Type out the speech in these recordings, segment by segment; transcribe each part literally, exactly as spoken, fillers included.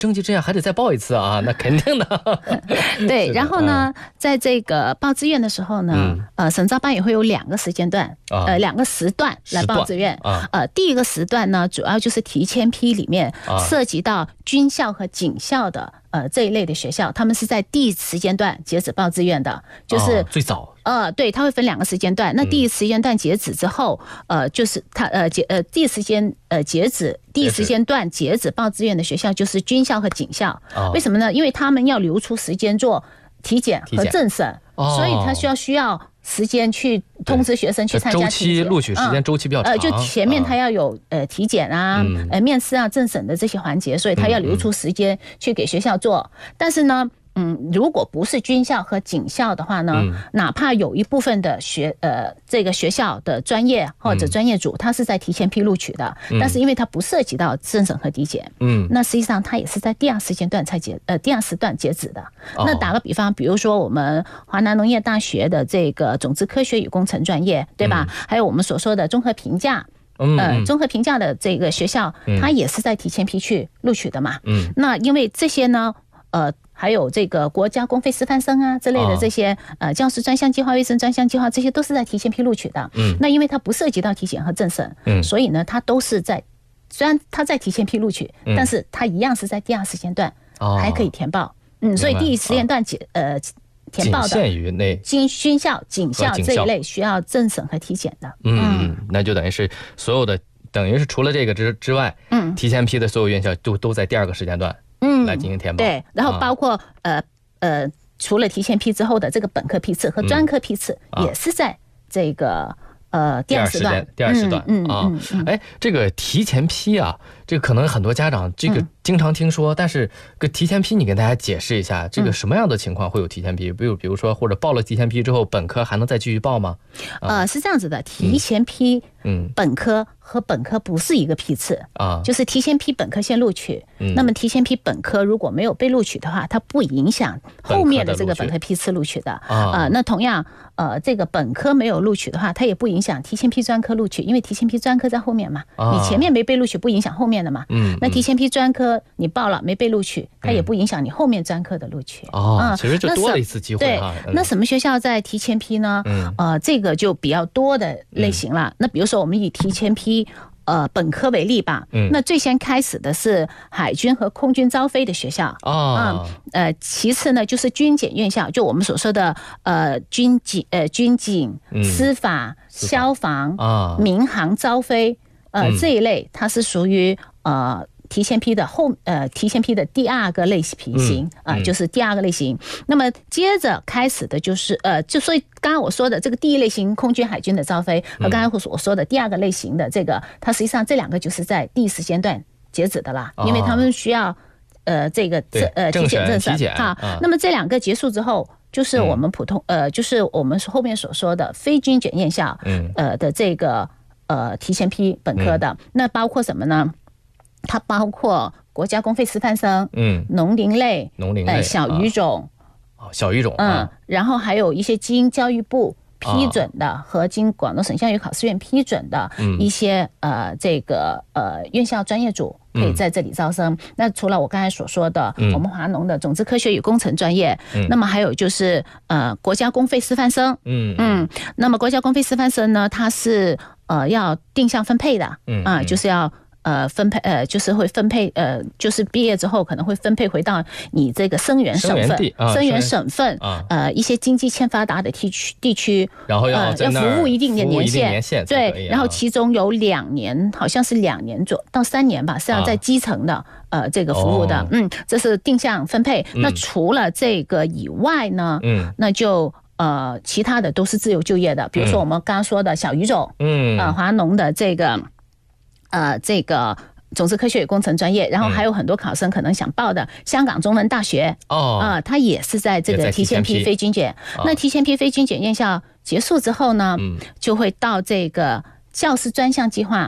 征集志愿还得再报一次啊，那肯定的。 对，然后呢，在这个报志愿的时候呢，嗯、呃，省招办也会有两个时间段，啊、呃，两个时段来报志愿。啊，呃，第一个时段呢，主要就是提前批里面涉及到军校和警校的。呃，这一类的学校，他们是在第一时间段截止报志愿的，就是、 哦、最早。 呃，对，它会分两个时间段。那第一时间段截止之后，嗯、呃，就是它呃截呃第一时间呃截止第一时间段截止报志愿的学校就是军校和警校。哦、为什么呢？因为他们要留出时间做体检和政审，哦、所以他需要需要。时间去通知学生去参加体检， 周期录取时间周期比较长。 呃，就前面他要有呃体检啊、嗯、呃面试啊、政审的这些环节，所以他要留出时间去给学校做。嗯、但是呢，嗯，如果不是军校和警校的话呢，嗯、哪怕有一部分的学呃这个学校的专业或者专业组，他是在提前批录取的，嗯、但是因为它不涉及到政审和体检，嗯，那实际上它也是在第二时间段才截呃第二时段截止的。哦、那打个比方，比如说我们华南农业大学的这个种子科学与工程专业，对吧？嗯、还有我们所说的综合评价。呃，综合评价的这个学校，它也是在提前批去录取的嘛。嗯，那因为这些呢，呃，还有这个国家公费师范生啊之类的这些，呃，教师专项计划、卫生专项计划，这些都是在提前批录取的。嗯，那因为它不涉及到体检和政审，嗯，所以呢，它都是在虽然它在提前批录取，但是它一样是在第二时间段还可以填报。嗯，所以第一时间段解呃。填报的仅限于那军军校、警校这一类需要政审和体检的， 嗯，那就等于是所有的，等于是除了这个之之外，嗯，提前批的所有院校都都在第二个时间段，嗯，来进行填报。 对，然后包括、啊、呃呃，除了提前批之后的这个本科批次和专科批次，嗯、也是在这个。呃，第二时段， 第二时段，嗯啊，哎，这个提前批啊，这个可能很多家长这个经常听说，但是个提前批，你给大家解释一下，这个什么样的情况会有提前批？比如，比如说，或者报了提前批之后，本科还能再继续报吗？ 呃，是这样子的，提前批，嗯，本科和本科不是一个批次啊，就是提前批本科先录取，那么提前批本科如果没有被录取的话，它不影响后面的这个本科批次录取的啊。那同样，呃，这个本科没有录取的话，它也不影响。想提前批专科录取，因为提前批专科在后面嘛，啊、你前面没被录取不影响后面的嘛。嗯，那提前批专科你报了没被录取，它也不影响你后面专科的录取。 哦，嗯、其实就多了一次机会啊。对，那什么学校在提前批呢？嗯，呃，这个就比较多的类型了。嗯、那比如说我们以提前批。呃，本科为例吧，嗯，那最先开始的是海军和空军招飞的学校啊、哦嗯，呃，其次呢就是军检院校，就我们所说的呃军警、呃军警、嗯、司法、消防啊、民航招飞，呃、嗯、这一类，它是属于呃。提前批的后呃，提前批的第二个类型型啊、嗯呃，就是第二个类型。那么接着开始的就是呃，就所以刚刚我说的这个第一类型空军海军的招飞和刚刚我说的第二个类型的这个，它实际上这两个就是在第一时间段截止的啦，因为他们需要呃这个呃体检政审哈。那么这两个结束之后，就是我们普通呃，就是我们后面所说的非军检院校呃的这个呃提前批本科的，那包括什么呢？它包括国家公费师范生，嗯，农林类， 农林类、 呃、小语种， 啊，小语种， 嗯，然后还有一些经教育部批准的、啊、和经广东省教育考试院批准的一些、嗯、呃这个呃院校专业组可以在这里招生。嗯、那除了我刚才所说的，嗯、我们华农的种子科学与工程专业，嗯、那么还有就是呃国家公费师范生，嗯嗯，那么国家公费师范生呢，它是呃要定向分配的，嗯啊，就是要。呃，分配呃，就是会分配呃，就是毕业之后可能会分配回到你这个生源省份、 啊、 生源省份、啊、呃一些经济欠发达的地区地区， 然后要、呃、 要服务一定的年限， 年限对，然后其中有两年，好像是两年左到三年吧，是要在基层的、啊、呃这个服务的，哦、嗯，这是定向分配。嗯、那除了这个以外呢，嗯，那就。呃，其他的都是自由就业的，比如说我们刚刚说的小语种，嗯，呃，华农的这个。呃，这个种子科学与工程专业，然后还有很多考生可能想报的香港中文大学哦，啊、呃，它也是在这个提前批非军检。那提前批非军检院校结束之后呢，嗯、就会到这个教师专项计划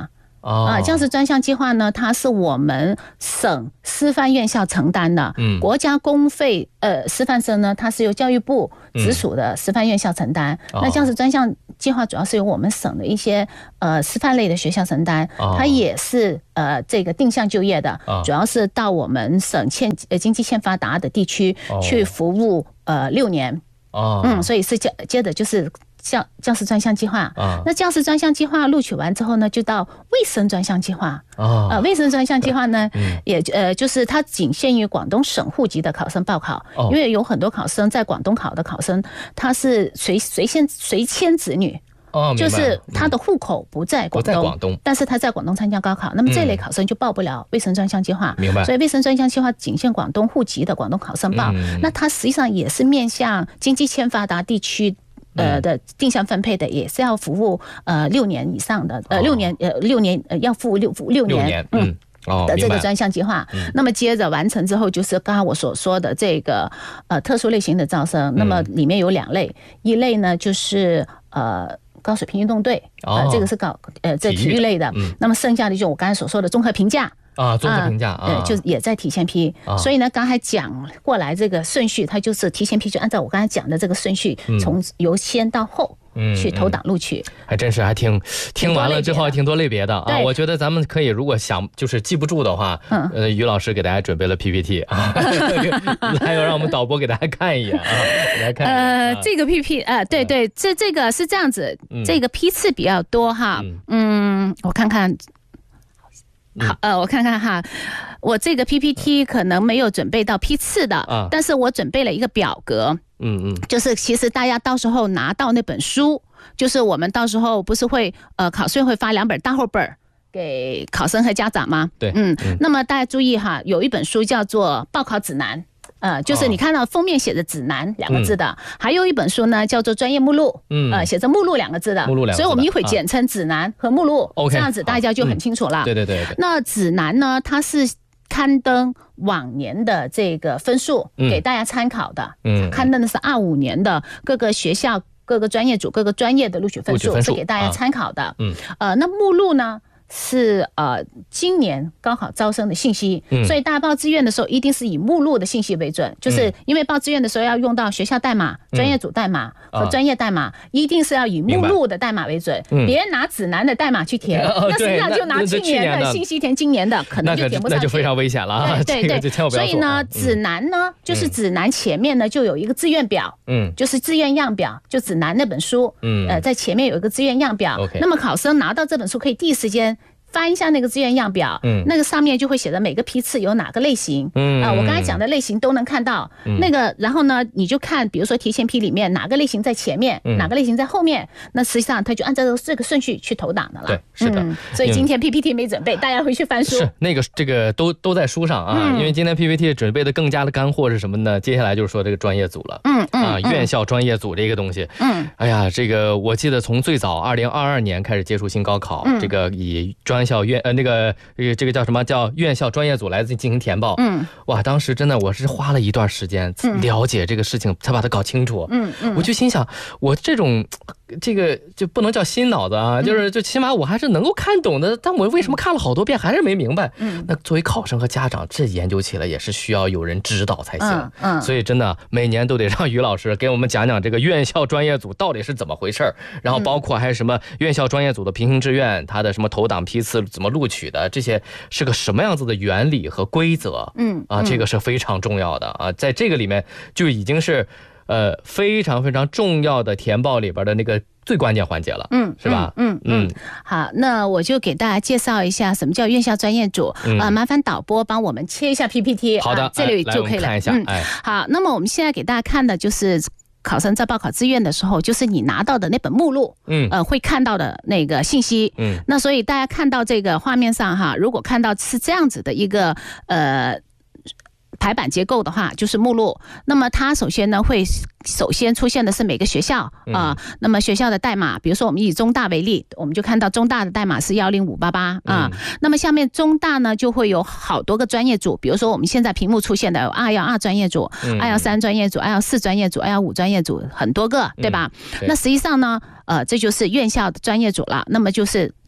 啊，教师专项计划呢，它是我们省师范院校承担的。嗯，国家公费呃师范生呢，它是由教育部直属的师范院校承担。嗯、那教师专项计划主要是由我们省的一些呃师范类的学校承担，哦、它也是呃这个定向就业的，哦、主要是到我们省欠呃经济欠发达的地区去服务呃六年。哦，嗯，所以是接接着就是。教教师专项计划，啊、那教师专项计划录取完之后呢，就到卫生专项计划。哦，呃，卫生专项计划呢，嗯、也呃就是它仅限于广东省户籍的考生报考，哦、因为有很多考生在广东考的考生，他是随随迁随迁子女。哦，就是他的户口不在广东，广东但是他在广东参加高考，那么这类考生就报不了卫生专项计划。明白。所以卫生专项计划仅限广东户籍的广东考生报，嗯、那它实际上也是面向经济欠发达地区。呃的定向分配的也是要服务呃六年以上的呃六年呃六年呃要服务六六年六年嗯哦的这个专项计划。嗯、那么接着完成之后，就是刚刚我所说的这个呃特殊类型的招生，那么里面有两类，嗯、一类呢就是呃高水平运动队，呃这个是搞呃这体育类的，嗯、那么剩下的就我刚才所说的综合评价。 啊，综合评价啊， 呃，就也在提前批，啊、所以呢，刚才讲过来这个顺序，它就是提前批，就按照我刚才讲的这个顺序，嗯、从由先到后去投档录取， 嗯嗯、还真是还挺听完了之后还挺多类别的啊。我觉得咱们可以，如果想就是记不住的话，嗯、呃，于老师给大家准备了 P P T 啊，还有让我们导播给大家看一眼啊，来看一眼。 呃，这个 P P T 啊、呃，对对，这这个是这样子，嗯、这个批次比较多哈，嗯，嗯我看看。好，呃，我看看哈，我这个 P P T 可能没有准备到批次的，啊、但是我准备了一个表格，嗯嗯，就是其实大家到时候拿到那本书，就是我们到时候不是会呃考试院会发两本大厚本给考生和家长吗？ 对，嗯， 嗯那么大家注意哈，有一本书叫做《报考指南》。呃，就是你看到封面写着指南两个字的，嗯、还有一本书呢，叫做专业目录，嗯，呃，写着目录两个字的， 目录两个字的， 所以我们一会简称指南和目录，啊、这样子大家就很清楚了。 嗯、对对 对, 对。 那指南呢，它是刊登往年的这个分数给大家参考的，嗯，刊登的是二五年的各个学校、各个专业组、各个专业的录取分数，是给大家参考的。嗯，呃，那目录呢？是呃，今年高考招生的信息，嗯、所以大家报志愿的时候一定是以目录的信息为准，就是因为报志愿的时候要用到学校代码、嗯、专业组代码和专业代码，啊、一定是要以目录的代码为准。别人拿指南的代码去填，嗯、那实际上就拿去年的信息填今年的，可能就填不上去， 那就非常危险了啊！ 对对对，这个、所以呢，指南呢，嗯、就是指南前面呢就有一个志愿表，嗯，就是志愿样表，就指南那本书，嗯，呃，在前面有一个志愿样表，那么考生拿到这本书可以第一时间翻一下那个志愿样表，嗯，那个上面就会写着每个批次有哪个类型，嗯啊、呃，我刚才讲的类型都能看到，嗯、那个，然后呢，你就看，比如说提前批里面哪个类型在前面，嗯、哪个类型在后面，那实际上他就按照这个顺序去投档的了。 对，是的。嗯、 所以今天 P P T 没准备，大家回去翻书。 是那个这个都都在书上啊，嗯、因为今天 P P T 准备的更加的干货是什么呢？接下来就是说这个专业组了，嗯嗯啊，院校专业组这个东西，嗯，哎呀，这个我记得从最早二零二二年开始接触新高考，嗯、这个以专校院呃那个。呃，这个叫什么叫院校专业组来进行填报？嗯，哇，当时真的我是花了一段时间了解这个事情，才把它搞清楚。嗯嗯，我就心想，我这种这个就不能叫新脑子啊，就是就起码我还是能够看懂的，但我为什么看了好多遍还是没明白？嗯，那作为考生和家长，这研究起来也是需要有人指导才行。嗯，嗯所以真的每年都得让于老师给我们讲讲这个院校专业组到底是怎么回事，然后包括还有什么院校专业组的平行志愿，它的什么投档批次怎么录取的，这些是个什么样子的原理和规则？嗯啊，这个是非常重要的啊，在这个里面就已经是呃非常非常重要的填报里边的那个最关键环节了，嗯，是吧？嗯 嗯, 嗯， 好，那我就给大家介绍一下什么叫院校专业组。嗯、呃，麻烦导播帮我们切一下 P P T， 好的， 啊、这里就可以了。 看一下，哎， 好，那么我们现在给大家看的就是考生在报考志愿的时候，就是你拿到的那本目录，嗯，呃，会看到的那个信息，嗯，那所以大家看到这个画面上哈，如果看到是这样子的一个呃排版结构的话，就是目录。那么它首先呢会首先出现的是每个学校啊、嗯呃，那么学校的代码，比如说我们以中大为例，我们就看到中大的代码是一零五八八啊。那么下面中大呢就会有好多个专业组，比如说我们现在屏幕出现的有二一二专业组、嗯、二一三专业组、二一四专业组、二一五专业组，很多个，对吧？嗯、对，那实际上呢，呃，这就是院校的专业组了。那么就是中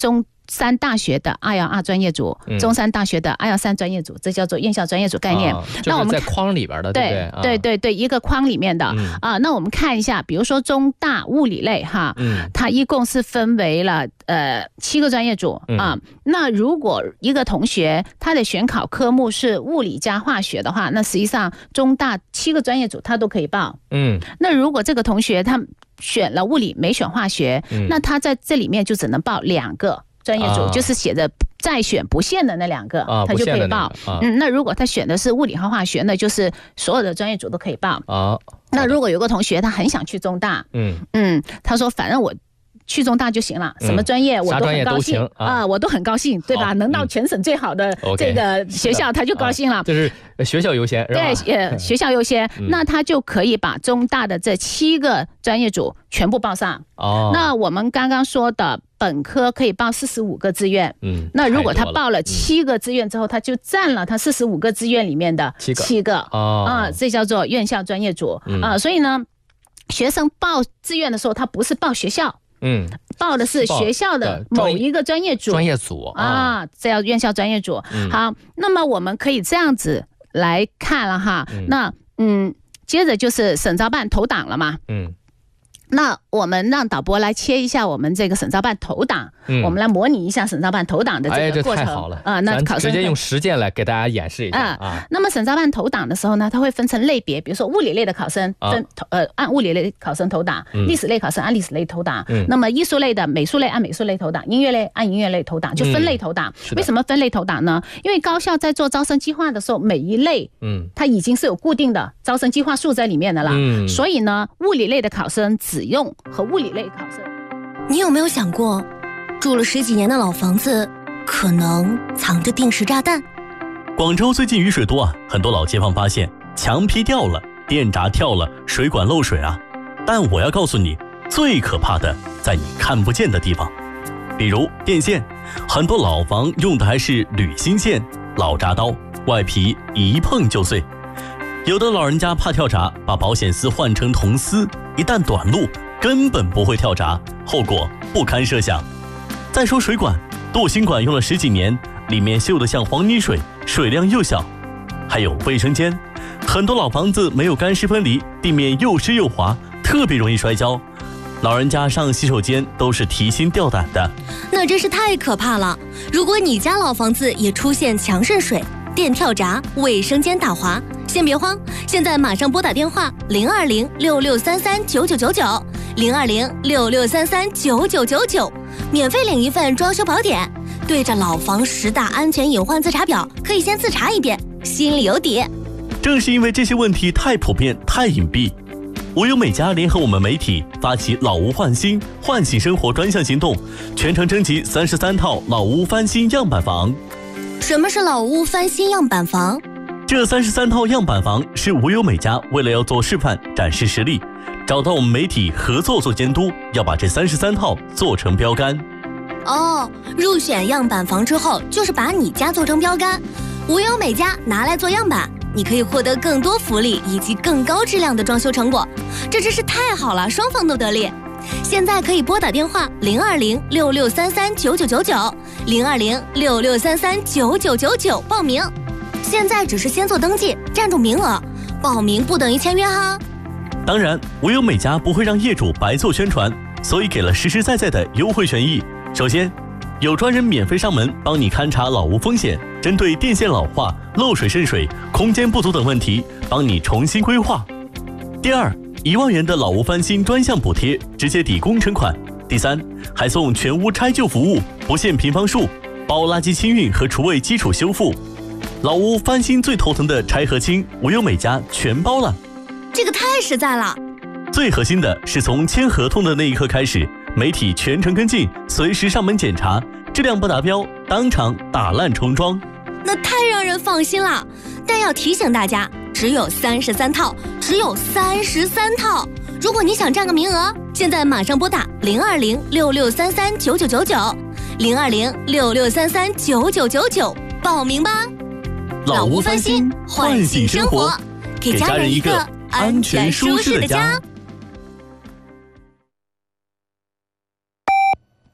山大学的二幺二专业组，嗯、中山大学的二幺三专业组，这叫做院校专业组概念。 啊、那我们在框里边的，对不对？ 对对对对，一个框里面的、嗯、啊。那我们看一下，比如说中大物理类哈，嗯、它一共是分为了呃七个专业组、嗯、啊。那如果一个同学他的选考科目是物理加化学的话，那实际上中大七个专业组他都可以报。嗯，那如果这个同学他选了物理没选化学、嗯、那他在这里面就只能报两个专业组、啊、就是写着再选不限的那两个、啊、他就可以报、那个啊、嗯，那如果他选的是物理和化学，那就是所有的专业组都可以报啊。那如果有个同学他很想去中大，嗯嗯，他说反正我去中大就行了，什么专业我都很高兴、嗯、啊, 啊，我都很高兴，对吧？能到全省最好的这个学校，他就高兴了， 啊、就是学校优先，是吧？ 对，呃，学校优先、嗯，那他就可以把中大的这七个专业组全部报上。哦，那我们刚刚说的本科可以报四十五个志愿，嗯，那如果他报了七个志愿之后，嗯、他就占了他四十五个志愿里面的七个，七个哦，啊，这叫做院校专业组、嗯、啊。所以呢，学生报志愿的时候，他不是报学校。嗯，报的是学校的某一个专业组， 专业组啊，这叫院校专业组、嗯。好，那么我们可以这样子来看了哈。嗯那嗯，接着就是省招办投档了嘛。嗯。那我们让导播来切一下我们这个省招办投档、嗯，我们来模拟一下省招办投档的这个过程。 哎，这太好了啊！那考生直接用实践来给大家演示一下啊。啊那么省招办投档的时候呢，它会分成类别，比如说物理类的考生分、啊、呃按物理类考生投档，嗯、历史类考生按历史类投档、嗯，那么艺术类的、美术类按美术类投档，音乐类按音乐类投档，就分类投档、嗯。为什么分类投档呢？因为高校在做招生计划的时候，每一类嗯它已经是有固定的招生计划数在里面的了，嗯、所以呢，物理类的考生只用和物理类考生。 你有没有想过，住了十几年的老房子可能藏着定时炸弹？ 广州最近雨水多啊，很多老街坊发现墙皮掉了，电闸跳了，水管漏水啊。但我要告诉你，最可怕的在你看不见的地方，比如电线，很多老房用的还是铝芯线，老铡刀，外皮一碰就碎。有的老人家怕跳闸，把保险丝换成铜丝，一旦短路根本不会跳闸，后果不堪设想。再说水管，镀锌管用了十几年，里面锈得像黄泥水，水量又小。还有卫生间，很多老房子没有干湿分离，地面又湿又滑，特别容易摔跤。老人家上洗手间都是提心吊胆的， 那真是太可怕了。如果你家老房子也出现墙渗水、电跳闸、卫生间打滑，先别慌，现在马上拨打电话零二零六六三三九九九九，零二零六六三三九九九九，免费领一份装修宝典。对着老房十大安全隐患自查表，可以先自查一遍，心里有底。 正是因为这些问题太普遍、太隐蔽，无忧美家联合我们媒体发起老屋换新、唤醒生活专项行动，全程征集三十三套老屋翻新样板房。 什么是老屋翻新样板房？ 这三十三套样板房是无忧美家为了要做示范展示实力，找到我们媒体合作做监督，要把这三十三套做成标杆。 哦，入选样板房之后，就是把你家做成标杆，无忧美家拿来做样板，你可以获得更多福利以及更高质量的装修成果，这真是太好了，双方都得利。现在可以拨打电话零二零六六三三九九九九，零二零六六三三九九九九报名。现在只是先做登记，占住名额，报名不等于签约哈。 当然，无忧美家不会让业主白做宣传，所以给了实实在在的优惠权益。首先，有专人免费上门帮你勘察老屋风险，针对电线老化、漏水渗水、空间不足等问题，帮你重新规划。第二，一万元的老屋翻新专项补贴，直接抵工程款。第三，还送全屋拆旧服务，不限平方数，包垃圾清运和厨卫基础修复。老屋翻新最头疼的拆和清，无忧美家全包了， 这个太实在了。 最核心的是从签合同的那一刻开始，媒体全程跟进，随时上门检查，质量不达标当场打烂重装， 那太让人放心了。但要提醒大家，只有三十三套，只有三十三套。如果你想占个名额，现在马上拨打零二零六六三三九九九九，零二零六六三三九九九九报名吧。 老屋翻新，唤醒生活，给家人一个安全舒适的家。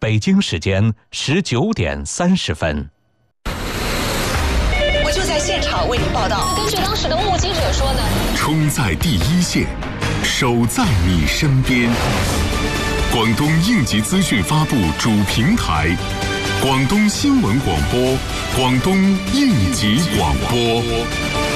北京时间十九点三十分。 我就在现场为您报道。 根据当时的目击者说呢， 冲在第一线，守在你身边。广东应急资讯发布主平台，广东新闻广播，广东应急广播。